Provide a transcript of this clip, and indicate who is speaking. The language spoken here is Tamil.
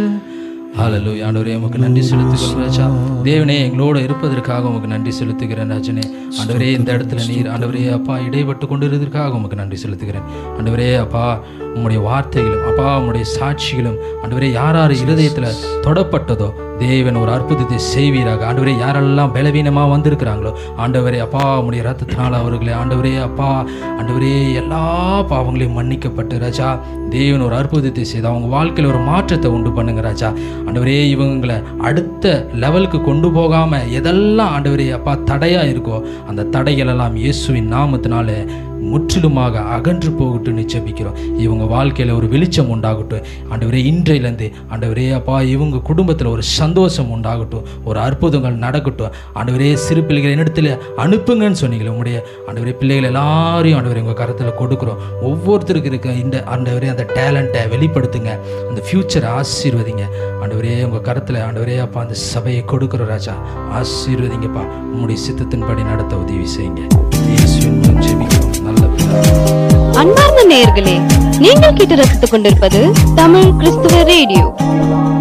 Speaker 1: ஹல்லேலூயா. ஆண்டவரே உமக்கு நன்றி செலுத்துகிறோம் ராஜா. தேவனே எங்களோடு இருப்பதற்காக உமக்கு நன்றி செலுத்துகிறேன் ராஜனே. ஆண்டவரே இந்த இடத்துல நீர் ஆண்டவரே அப்பா இடைப்பட்டு கொண்டு இருப்பதற்காக உமக்கு நன்றி செலுத்துகிறேன். ஆண்டவரே அப்பா உம்முடைய வார்த்தைகளும் அப்பா உம்முடைய சாட்சிகளும் ஆண்டவரே யார் யார் இருதயத்தில் தொடப்பட்டதோ தேவன் ஒரு அற்புதத்தை செய்வீராக. ஆண்டவரே யாரெல்லாம் பலவீனமாக வந்திருக்கிறாங்களோ ஆண்டவரே அப்பா உம்முடைய ரத்தத்தினால் அவர்களே ஆண்டவரே அப்பா ஆண்டவரே எல்லா பாவங்களையும் மன்னிக்கப்பட்டு ராஜா தேவன் ஒரு அற்புதத்தை செய்து அவங்க வாழ்க்கையில் ஒரு மாற்றத்தை உண்டு பண்ணுங்க ராஜா. ஆண்டவரே இவங்களை அடுத்த லெவலுக்கு கொண்டு போகாமல் எதெல்லாம் ஆண்டவரே அப்பா தடையாக இருக்கோ அந்த தடைகளெல்லாம் இயேசுவின் நாமத்தினால முற்றிலுமாக அகன்று போகட்டும்னு ஜெபிக்கிறோம். இவங்க வாழ்க்கையில் ஒரு வெளிச்சம் உண்டாகட்டும் ஆண்டவரே. இன்றையிலேருந்து ஆண்டவரே அப்பா இவங்க குடும்பத்தில் ஒரு சந்தோஷம் உண்டாகட்டும், ஒரு அற்புதங்கள் நடக்கட்டும் ஆண்டவரே. சிறு பிள்ளைகளை என்னிடத்தில் அனுப்புங்கன்னு சொன்னீங்களே உங்களுடைய ஆண்டவரே பிள்ளைகள் எல்லாரையும் ஆண்டவரே உங்கள் கரத்தில் கொடுக்குறோம். ஒவ்வொருத்தருக்கு இருக்க இந்த ஆண்டவரே அந்த டேலண்ட்டை வெளிப்படுத்துங்க, அந்த ஃப்யூச்சரை ஆசீர்வதிங்க ஆண்டவரே. உங்கள் கரத்தில் ஆண்டவரே அப்பா அந்த சபையை கொடுக்குறோம் ராஜா. ஆசீர்வதிங்கப்பா, உங்களுடைய சித்தத்தின்படி நடத்த உதவி செய்யுங்க.
Speaker 2: அன்பார்ந்த நேயர்களே, நீங்கள் கேட்டு ரசித்துக் கொண்டிருப்பது தமிழ் கிறிஸ்துவ ரேடியோ.